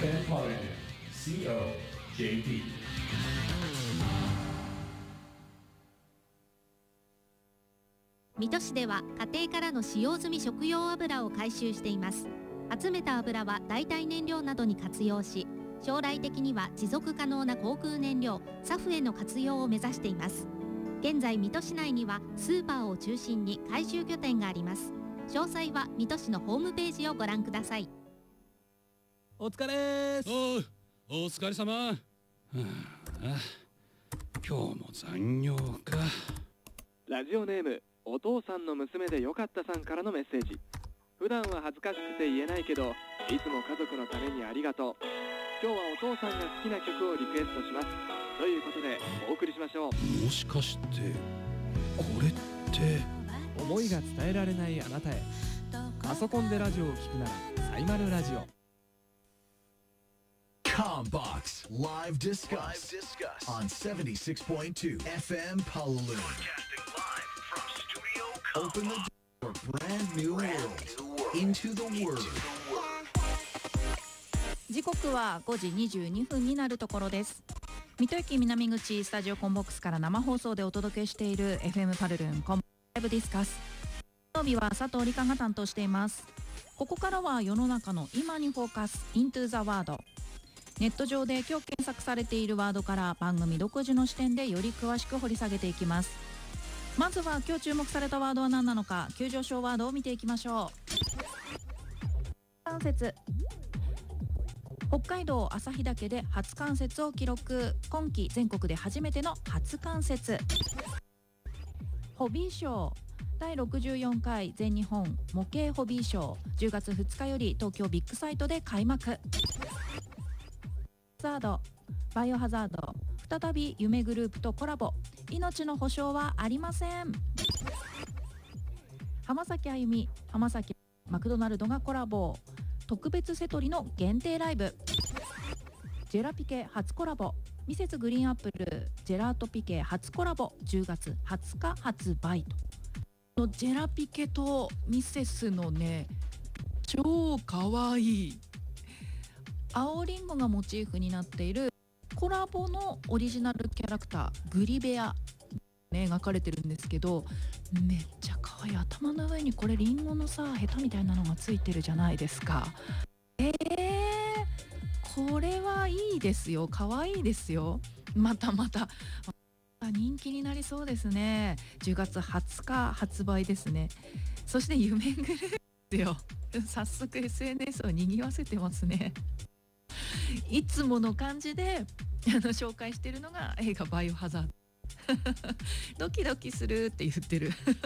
FM Holiday COJP。 水戸市では家庭からの使用済み食用油を回収しています。集めた油は代替燃料などに活用し、将来的には持続可能な航空燃料サフへの活用を目指しています。現在水戸市内にはスーパーを中心に回収拠点があります。詳細は水戸市のホームページをご覧ください。 お疲れーす。 お疲れ様。今日も残業か。 ラジオネームお父さんの娘でよかったさんからのメッセージ。普段は恥ずかしくて言えないけど、いつも家族のためにありがとう。今日はお父さんが好きな曲をリクエストしますということでお送りしましょう。 もしかしてこれって思いが伝えられないあなたへ。パソコンでラジオを聞くならサイマルラジオ。 Combox Live Discuss on 76.2 FM Palulu. Open the door for brand new world into the world. 時刻は5時22分になるところです。水戸駅南口スタジオコンボックスから生放送でお届けしている FM パルルンコンボックスライブディスカス。曜日は佐藤理香が担当しています。ここからは世の中の今にフォーカス Into the Word。ネット上で今日検索されているワードから番組独自の視点でより詳しく掘り下げていきます。まずは今日注目されたワードは何なのか、急上昇ワードを見ていきましょう。関節。北海道旭岳で初冠雪を記録。今季全国で初めての初冠雪。ホビーショー。第64回全日本模型ホビーショー10月2日より東京ビッグサイトで開幕。バイオハザード再び夢グループとコラボ。命の保証はありません。浜崎あゆみ浜崎マクドナルドがコラボ。特別セトリの限定ライブ。ジェラピケ初コラボ。ミセスグリーンアップルジェラートピケ初コラボ10月20日発売と。ジェラピケとミセスのね、超かわいい青りんごがモチーフになっているコラボのオリジナルキャラクターグリベア、ね、描かれてるんですけど、めっちゃかわいい。頭の上にこれリンゴのさヘタみたいなのがついてるじゃないですか。これはいいですよ。かわいいですよ。また人気になりそうですね。10月20日発売ですね。そして夢グループよ。早速 SNS を賑わせてますね。いつもの感じで紹介してるのが映画バイオハザード。ドキドキするって言ってる。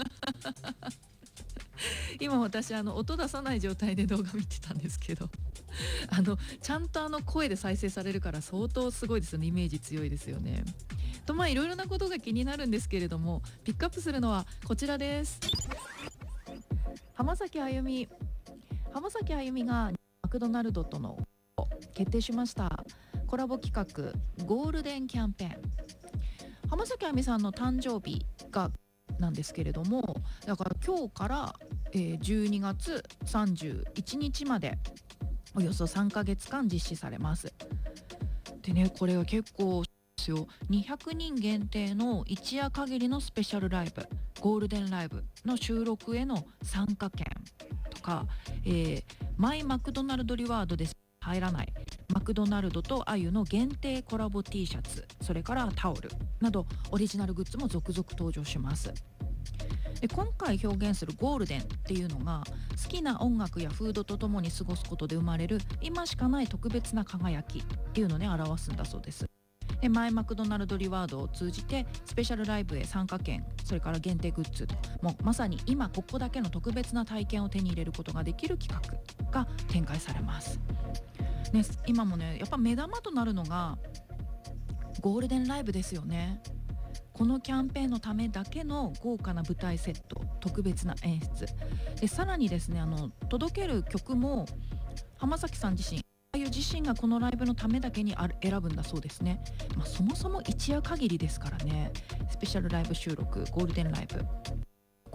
今私音出さない状態で動画見てたんですけど、ちゃんと声で再生されるから相当すごいですよね。イメージ強いですよね。といろいろなことが気になるんですけれども、ピックアップするのはこちらです。浜崎あゆみがマクドナルドとの決定しました。コラボ企画ゴールデンキャンペーン。浜崎あゆみさんの誕生日がなんですけれども、だから今日から、12月31日までおよそ3ヶ月間実施されます。でね、これは結構ですよ。200人限定の一夜限りのスペシャルライブゴールデンライブの収録への参加券とか、マイマクドナルドリワードで入らないマクドナルドとあゆの限定コラボ T シャツ、それからタオルなどオリジナルグッズも続々登場します。で今回表現するゴールデンっていうのが好きな音楽やフードとともに過ごすことで生まれる今しかない特別な輝きっていうのをね表すんだそうです。でマイマクドナルドリワードを通じてスペシャルライブへ参加券、それから限定グッズ、もうまさに今ここだけの特別な体験を手に入れることができる企画が展開されます、ね、今もねやっぱ目玉となるのがゴールデンライブですよね。このキャンペーンのためだけの豪華な舞台セット、特別な演出で、さらにですね届ける曲も浜崎さん自身がこのライブのためだけに選ぶんだそうですね。そもそも一夜限りですからね。スペシャルライブ収録ゴールデンライブ、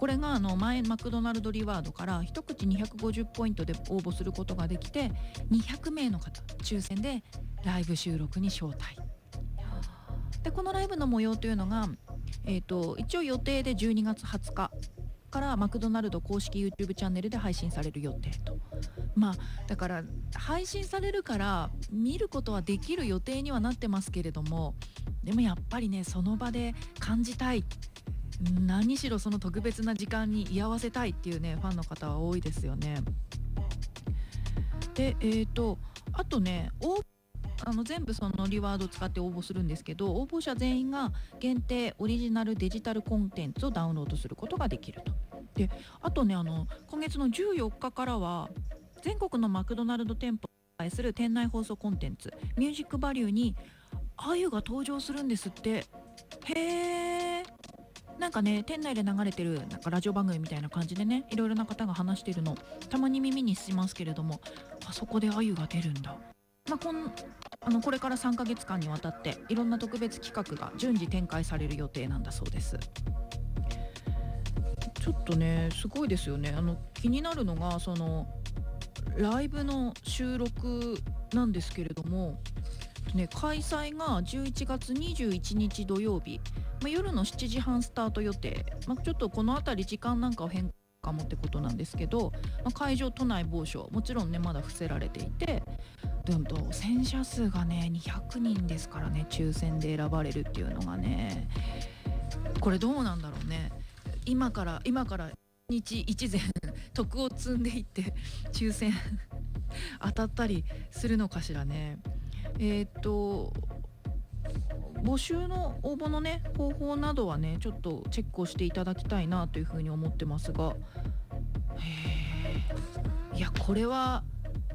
これが前マクドナルドリワードから一口250ポイントで応募することができて、200名の方抽選でライブ収録に招待で、このライブの模様というのが、一応予定で12月20日からマクドナルド公式 YouTube チャンネルで配信される予定と。だから配信されるから見ることはできる予定にはなってますけれども、でもやっぱりね、その場で感じたい、何しろその特別な時間に居合わせたいっていうねファンの方は多いですよね。であとね、全部そのリワードを使って応募するんですけど、応募者全員が限定オリジナルデジタルコンテンツをダウンロードすることができると。であとね、今月の14日からは全国のマクドナルド店舗に対する店内放送コンテンツミュージックバリューにあゆが登場するんですって。へー、なんかね、店内で流れてるなんかラジオ番組みたいな感じでね、いろいろな方が話してるのたまに耳にしますけれども、あそこであゆが出るんだ。これから3ヶ月間にわたっていろんな特別企画が順次展開される予定なんだそうです。ちょっとねすごいですよね。気になるのがそのライブの収録なんですけれども、開催が11月21日土曜日、夜の7時半スタート予定、ちょっとこのあたり時間なんかを変化もってことなんですけど、会場都内某所もちろんねまだ伏せられていて、当選者数がね200人ですからね、抽選で選ばれるっていうのがね、これどうなんだろうね。今から日一前徳を積んでいって抽選当たったりするのかしらね。募集の応募のね方法などはねちょっとチェックをしていただきたいなというふうに思ってますが、いやこれは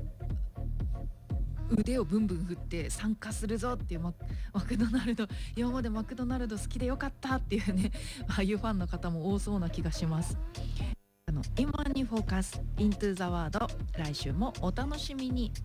腕をブンブン振って参加するぞっていうマクドナルド、今までマクドナルド好きでよかったっていうね、ああいうファンの方も多そうな気がします。今にフォーカス Into the World、 来週もお楽しみに。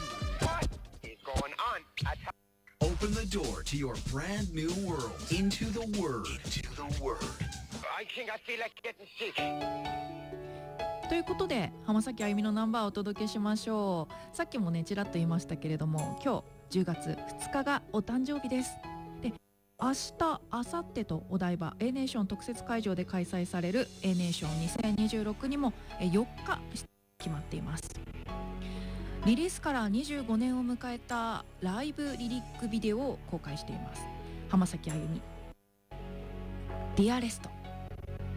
Open the door to your brand new world. Into the Word. I think I feel like getting sick. ということで浜崎あゆみのナンバーをお届けしましょう。さっきもねちらっと言いましたけれども、今日10月2日がお誕生日です。で明日明後日とお台場 A ネーション特設会場で開催される A ネーション2026にも4日決まっています。リリースから25年を迎えたライブリリックビデオを公開しています。浜崎あゆみディアレスト。